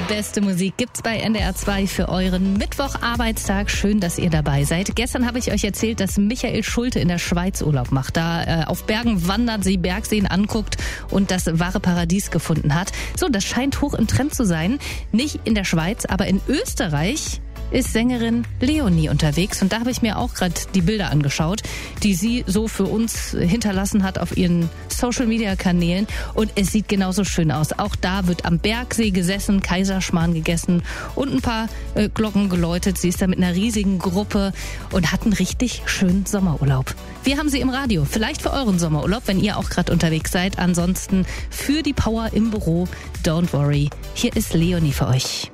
beste Musik gibt's bei NDR 2 für euren Mittwocharbeitstag. Schön, dass ihr dabei seid. Gestern habe ich euch erzählt, dass Michael Schulte in der Schweiz Urlaub macht. Da auf Bergen wandert, sie Bergseen anguckt und das wahre Paradies gefunden hat. So, das scheint hoch im Trend zu sein. Nicht in der Schweiz, aber in Österreich ist Sängerin Leonie unterwegs. Und da habe ich mir auch gerade die Bilder angeschaut, die sie so für uns hinterlassen hat auf ihren Social-Media-Kanälen. Und es sieht genauso schön aus. Auch da wird am Bergsee gesessen, Kaiserschmarrn gegessen und ein paar Glocken geläutet. Sie ist da mit einer riesigen Gruppe und hat einen richtig schönen Sommerurlaub. Wir haben sie im Radio. Vielleicht für euren Sommerurlaub, wenn ihr auch gerade unterwegs seid. Ansonsten für die Power im Büro, don't worry. Hier ist Leonie für euch.